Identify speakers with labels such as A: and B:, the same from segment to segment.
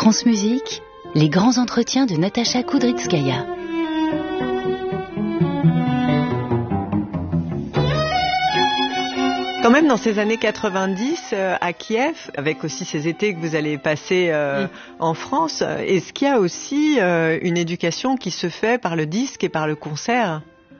A: France Musique, les grands entretiens de Natacha Kudrytskaya.
B: Quand même dans ces années 90 à Kiev, avec aussi ces étés que vous allez passer en France, est-ce qu'il y a aussi une éducation qui se fait par le disque et par le concert ?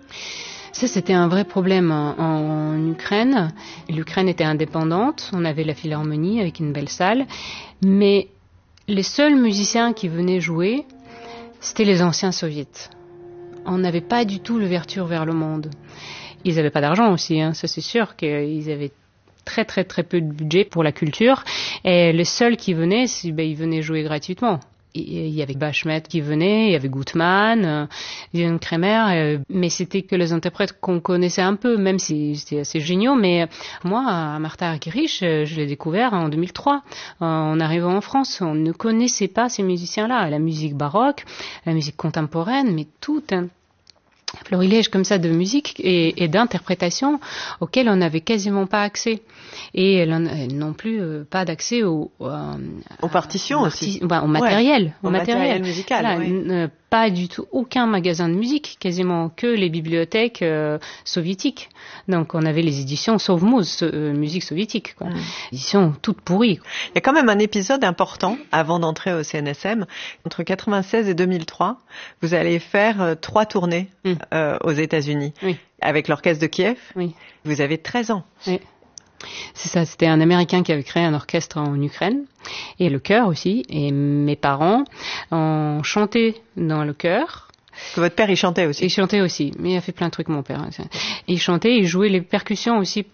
C: Ça, c'était un vrai problème en Ukraine. L'Ukraine était indépendante, on avait la Philharmonie avec une belle salle, mais les seuls musiciens qui venaient jouer, c'était les anciens soviétiques. On n'avait pas du tout l'ouverture vers le monde. Ils n'avaient pas d'argent aussi, ça c'est sûr qu'ils avaient très très très peu de budget pour la culture. Et les seuls qui venaient, ils venaient jouer gratuitement. Il y avait Bashmet qui venait, il y avait Gutmann, Jan Kremer, mais c'était que les interprètes qu'on connaissait un peu, même si c'était assez géniaux. Mais moi, Martha Argerich, je l'ai découvert en 2003, en arrivant en France. On ne connaissait pas ces musiciens-là. La musique baroque, la musique contemporaine, mais tout un florilège comme ça de musique et d'interprétation auxquelles on n'avait quasiment pas accès. Et non plus pas d'accès aux
B: partitions aussi.
C: Au matériel.
B: Au matériel musical.
C: Voilà,
B: oui.
C: Pas du tout, aucun magasin de musique, quasiment que les bibliothèques soviétiques. Donc on avait les éditions Sovmuz, musique soviétique, quoi. Éditions toutes pourries.
B: Il y a quand même un épisode important avant d'entrer au CNSM. Entre 96 et 2003, vous allez faire 3 tournées aux États-Unis avec l'orchestre de Kiev.
C: Oui.
B: Vous avez 13 ans.
C: Oui. C'est ça, c'était un Américain qui avait créé un orchestre en Ukraine, et le chœur aussi, et mes parents ont chanté dans le chœur.
B: Que votre père, il chantait aussi.
C: Il chantait aussi, mais il a fait plein de trucs, mon père. Il chantait, il jouait les percussions aussi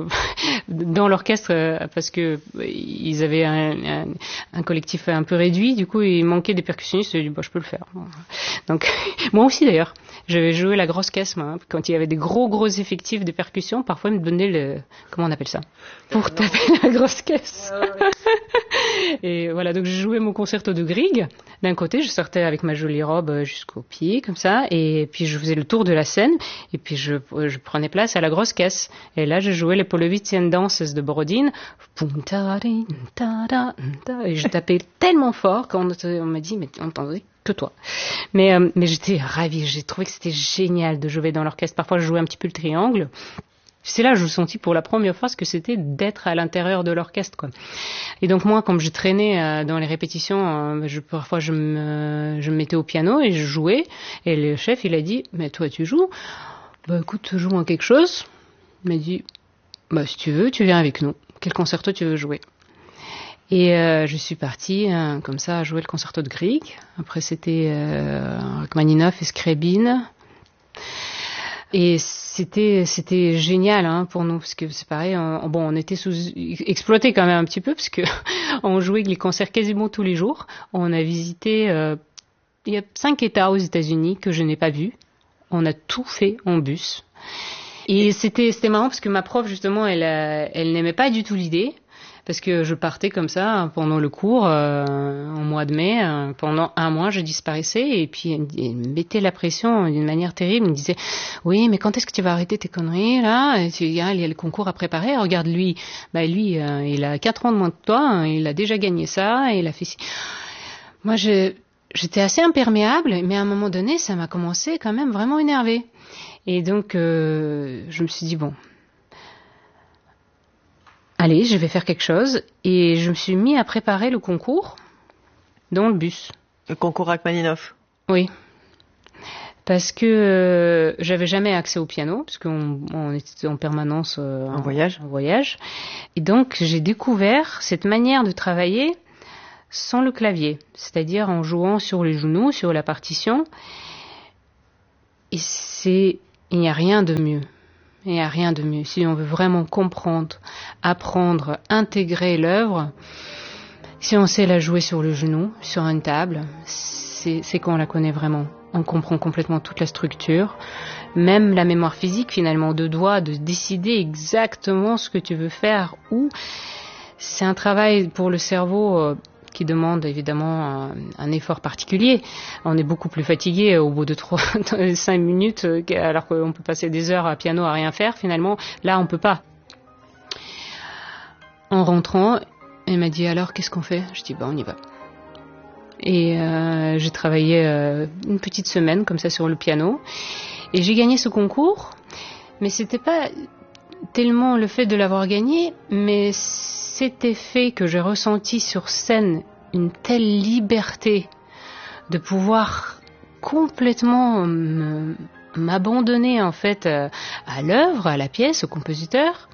C: dans l'orchestre, parce que ils avaient un collectif un peu réduit, du coup il manquait des percussionnistes, je peux le faire. Donc, moi aussi d'ailleurs. J'avais joué la grosse caisse, moi, quand il y avait des gros effectifs de percussions, parfois ils me donnaient comment on appelle ça? Pour taper la grosse caisse. Et voilà, donc je jouais mon concerto de Grieg. D'un côté, je sortais avec ma jolie robe jusqu'aux pieds, comme ça, et puis je faisais le tour de la scène, et puis je prenais place à la grosse caisse. Et là, je jouais les Polovitsian Dances de Borodine. Et je tapais tellement fort qu'on m'a dit, mais on entendait que toi. Mais j'étais ravie, j'ai trouvé que c'était génial de jouer dans l'orchestre. Parfois, je jouais un petit peu le triangle. C'est là que je sentis pour la première fois ce que c'était d'être à l'intérieur de l'orchestre, quoi. Et donc moi, comme je traînais dans les répétitions, parfois je me mettais au piano et je jouais. Et le chef, il a dit, mais toi tu joues? Bah écoute, joue-moi quelque chose. Il m'a dit, bah si tu veux, tu viens avec nous. Quel concerto tu veux jouer? Et je suis partie comme ça à jouer le concerto de Grieg. Après c'était Rachmaninoff et Scriabine. Et c'était génial pour nous, parce que c'est pareil, on était exploités quand même un petit peu, parce que on jouait les concerts quasiment tous les jours. On a visité, il y a 5 États aux États-Unis que je n'ai pas vus. On a tout fait en bus. Et c'était marrant, parce que ma prof, justement, elle n'aimait pas du tout l'idée. Parce que je partais comme ça pendant le cours, en mois de mai, pendant 1 mois, je disparaissais, et puis elle me mettait la pression d'une manière terrible. Elle me disait, oui, mais quand est-ce que tu vas arrêter tes conneries, là? Il y a le concours à préparer, regarde lui. Lui, il a 4 ans de moins que toi, il a déjà gagné ça, et il a fait ci. Moi, j'étais assez imperméable, mais à un moment donné, ça m'a commencé quand même vraiment énerver. Et donc, je me suis dit, bon, allez, je vais faire quelque chose. Et je me suis mis à préparer le concours dans le bus.
B: Le concours Rachmaninoff? Oui.
C: Parce que j'avais jamais accès au piano, parce qu'on était en permanence
B: en voyage.
C: Et donc, j'ai découvert cette manière de travailler sans le clavier, c'est-à-dire en jouant sur les genoux, sur la partition. Et il n'y a rien de mieux. Il n'y a rien de mieux. Si on veut vraiment comprendre, apprendre, intégrer l'œuvre, si on sait la jouer sur le genou, sur une table, c'est qu'on la connaît vraiment. On comprend complètement toute la structure, même la mémoire physique finalement, de doigts, de décider exactement ce que tu veux faire. Ou c'est un travail pour le cerveau qui demande évidemment un effort particulier. On est beaucoup plus fatigué au bout de 5 minutes, alors qu'on peut passer des heures à piano à rien faire. Finalement, là, on peut pas. En rentrant, elle m'a dit, alors, qu'est-ce qu'on fait? Je dis, on y va. Et j'ai travaillé une petite semaine comme ça sur le piano. Et j'ai gagné ce concours. Mais c'était pas tellement le fait de l'avoir gagné, mais cet effet que j'ai ressenti sur scène, une telle liberté de pouvoir complètement m'abandonner en fait à l'œuvre, à la pièce, au compositeur,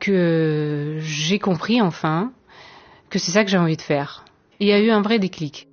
C: que j'ai compris enfin que c'est ça que j'ai envie de faire. Il y a eu un vrai déclic.